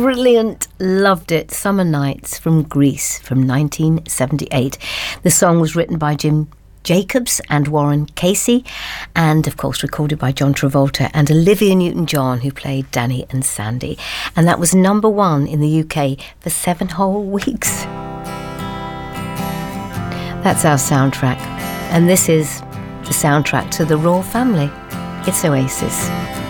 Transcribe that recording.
Brilliant. Loved it. Summer Nights from Greece from 1978. The song was written by Jim Jacobs and Warren Casey, and of course recorded by John Travolta and Olivia Newton-John, who played Danny and Sandy. And that was number one in the UK for 7 whole weeks. That's our soundtrack. And this is the soundtrack to The Royal Family. It's Oasis.